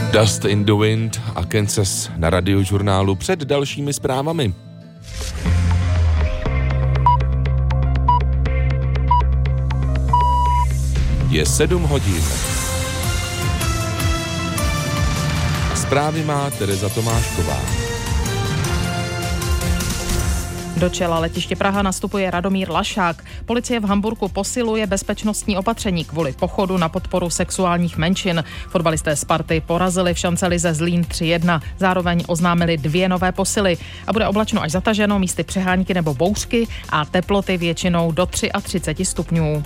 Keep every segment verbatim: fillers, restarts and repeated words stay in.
Dust in the Wind a Kansas na Radiožurnálu před dalšími zprávami. Je sedm hodin. Zprávy má Tereza Tomášková. Do čela letiště Praha nastupuje Radomír Lašák. Policie v Hamburku posiluje bezpečnostní opatření kvůli pochodu na podporu sexuálních menšin. Fotbalisté Sparty porazili v šancelize Zlín tři jedna. Zároveň oznámili dvě nové posily. A bude oblačno až zataženo, místy přehánky nebo bouřky a teploty většinou do třicet tři stupňů.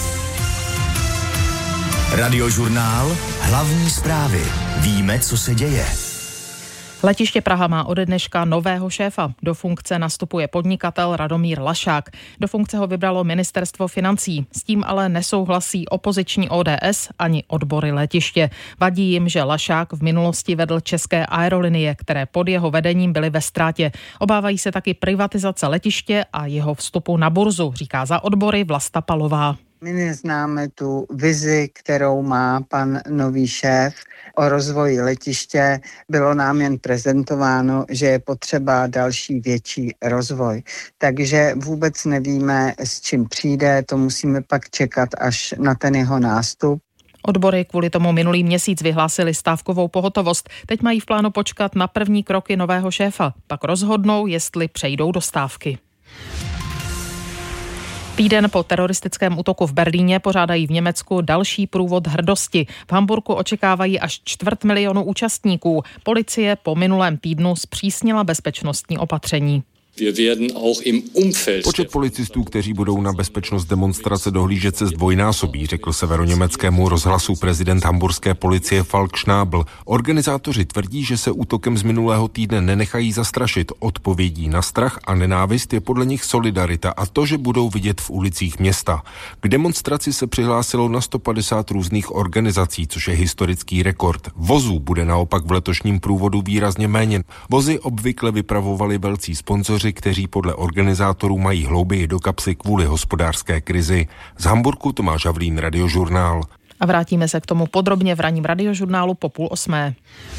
Radiožurnál, hlavní zprávy. Víme, co se děje. Letiště Praha má ode dneška nového šéfa. Do funkce nastupuje podnikatel Radomír Lašák. Do funkce ho vybralo ministerstvo financí. S tím ale nesouhlasí opoziční O D S ani odbory letiště. Vadí jim, že Lašák v minulosti vedl české aerolinie, které pod jeho vedením byly ve ztrátě. Obávají se taky privatizace letiště a jeho vstupu na burzu, říká za odbory Vlasta Palová. My neznáme tu vizi, kterou má pan nový šéf o rozvoji letiště. Bylo nám jen prezentováno, že je potřeba další větší rozvoj. Takže vůbec nevíme, s čím přijde, to musíme pak čekat až na ten jeho nástup. Odbory kvůli tomu minulý měsíc vyhlásili stávkovou pohotovost. Teď mají v plánu počkat na první kroky nového šéfa. Pak rozhodnou, jestli přejdou do stávky. Týden po teroristickém útoku v Berlíně pořádají v Německu další průvod hrdosti. V Hamburku očekávají až čtvrt milionu účastníků. Policie po minulém týdnu zpřísnila bezpečnostní opatření. Počet policistů, kteří budou na bezpečnost demonstrace dohlížet, se zdvojnásobí, řekl severoněmeckému rozhlasu prezident hamburské policie Falk Schnabel. Organizátoři tvrdí, že se útokem z minulého týdne nenechají zastrašit. Odpovědí na strach a nenávist je podle nich solidarita a to, že budou vidět v ulicích města. K demonstraci se přihlásilo na sto padesát různých organizací, což je historický rekord. Vozů bude naopak v letošním průvodu výrazně méně. Vozy obvykle vypravovali velcí sponzoři, kteří podle organizátorů mají hlouběji do kapsy kvůli hospodářské krizi. Z Hamburku Tomáš Havlín, Radiožurnál. A vrátíme se k tomu podrobně v ranním Radiožurnálu po půl osmé.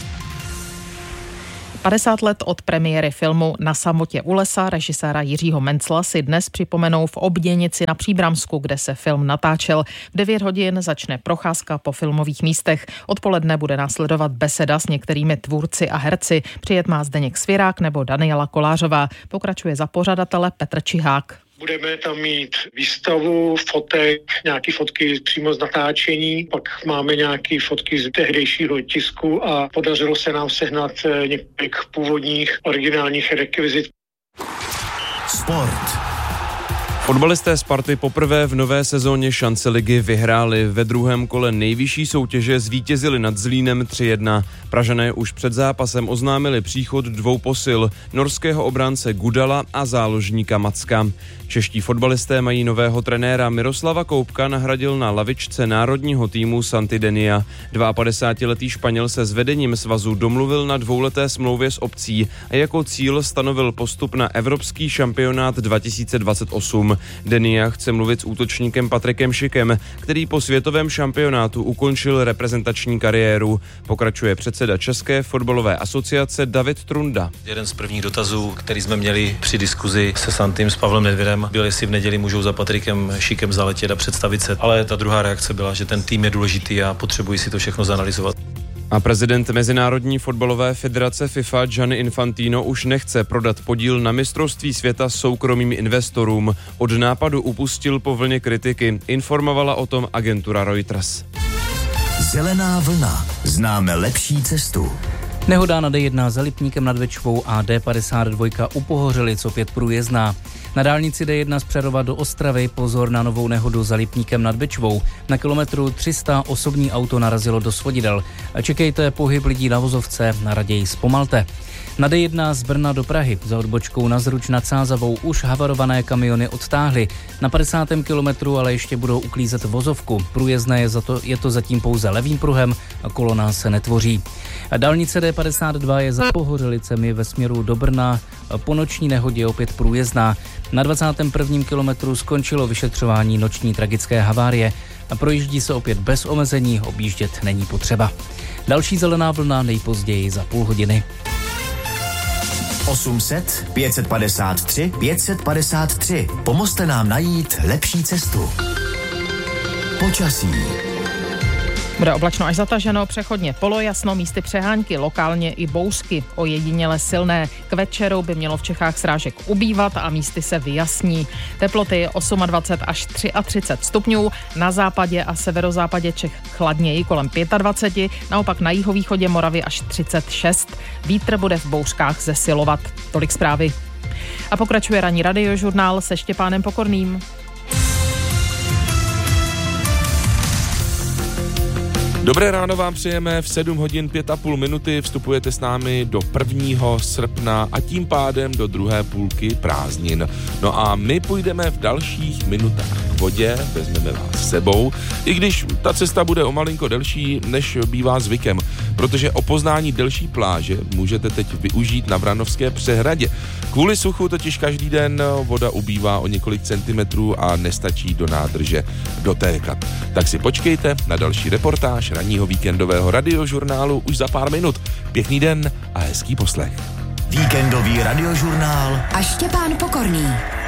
padesát let od premiéry filmu Na samotě u lesa režiséra Jiřího Mencla si dnes připomenou v Obděnici na Příbramsku, kde se film natáčel. V devět hodin začne procházka po filmových místech. Odpoledne bude následovat beseda s některými tvůrci a herci. Přijet má Zdeněk Svěrák nebo Daniela Kolářová. Pokračuje za pořadatele Petr Čihák. Budeme tam mít výstavu fotek, nějaké fotky přímo z natáčení, pak máme nějaké fotky z tehdejšího tisku a podařilo se nám sehnat několik původních originálních rekvizit. Sport. Fotbalisté Sparty poprvé v nové sezóně šance ligy vyhráli. Ve druhém kole nejvyšší soutěže zvítězili nad Zlínem tři jedna. Pražané už před zápasem oznámili příchod dvou posil, norského obránce Gudala a záložníka Macka. Čeští fotbalisté mají nového trenéra. Miroslava Koupka nahradil na lavičce národního týmu Santidenia. padesátidvouletý Španěl se s vedením svazu domluvil na dvouleté smlouvě s opcí a jako cíl stanovil postup na Evropský šampionát dva tisíce dvacet osm. Denia chce mluvit s útočníkem Patrikem Šikem, který po světovém šampionátu ukončil reprezentační kariéru. Pokračuje předseda České fotbalové asociace David Trunda. Jeden z prvních dotazů, který jsme měli při diskuzi se Santým, s Pavlem Nedvědem, byl, jestli v neděli můžou za Patrikem Šikem zaletět a představit se. Ale ta druhá reakce byla, že ten tým je důležitý a potřebují si to všechno zanalyzovat. A prezident Mezinárodní fotbalové federace FIFA Gianni Infantino už nechce prodat podíl na mistrovství světa soukromým investorům. Od nápadu upustil po vlně kritiky, informovala o tom agentura Reuters. Zelená vlna. Známe lepší cestu. Nehoda na D jedna za Lipníkem nad Bečvou a D padesát dva u Pohořelic opět průjezdná. Na dálnici D jedna z Přerova do Ostravy pozor na novou nehodu za Lipníkem nad Bečvou. Na kilometru tři sta osobní auto narazilo do svodidel. Čekejte pohyb lidí na vozovce, na raději zpomalte. Na D jedna z Brna do Prahy za odbočkou na Zruč nad Sázavou už havarované kamiony odtáhly. Na padesátém kilometru ale ještě budou uklízet vozovku. Průjezdné je, za to, je to zatím pouze levým pruhem a kolona se netvoří. Dálnice D padesát dva je za Pohořelicemi ve směru do Brna. Po noční nehodě opět průjezdná. Na dvacátém prvním kilometru skončilo vyšetřování noční tragické havárie. Projíždí se opět bez omezení, objíždět není potřeba. Další zelená vlna nejpozději za půl hodiny. osm set, pět set padesát tři, pět set padesát tři. Pomozte nám najít lepší cestu. Počasí. Bude oblačno až zataženo, přechodně polojasno, místy přehánky, lokálně i bouřky, ojediněle silné. K večeru by mělo v Čechách srážek ubývat a místy se vyjasní. Teploty dvacet osm až třicet tři stupňů, na západě a severozápadě Čech chladněji kolem dvacet pět, naopak na jihovýchodě Moravy až třicet šest. Vítr bude v bouřkách zesilovat. Tolik zprávy. A pokračuje ranní radiožurnál se Štěpánem Pokorným. Dobré ráno vám přejeme, v sedm hodin pět a půl minuty vstupujete s námi do prvního srpna a tím pádem do druhé půlky prázdnin. No a my půjdeme v dalších minutách k vodě, vezmeme vás s sebou, i když ta cesta bude o malinko delší, než bývá zvykem, protože o poznání delší pláže můžete teď využít na Vranovské přehradě. Kvůli suchu totiž každý den voda ubývá o několik centimetrů a nestačí do nádrže dotékat. Tak si počkejte na další reportáž ranního víkendového radiožurnálu už za pár minut. Pěkný den a hezký poslech. Víkendový radiožurnál a Štěpán Pokorný.